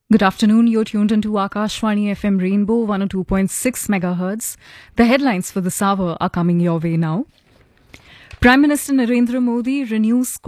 Good afternoon. You're tuned into Akashvani FM Rainbow 102.6 megahertz. The headlines for this hour are coming your way now. Prime Minister Narendra Modi renews